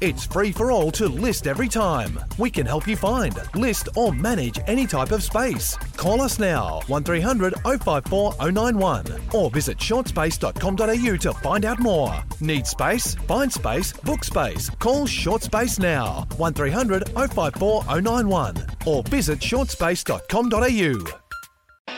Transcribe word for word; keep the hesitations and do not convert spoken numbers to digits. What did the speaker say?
It's free for all to list every time. We can help you find, list or manage any type of space. Call us now, one three hundred oh five four oh nine one, or visit short space dot com dot a u to find out more. Need space? Find space, book space. Call Short Space now, one three hundred oh five four oh nine one, or visit short space dot com dot a u.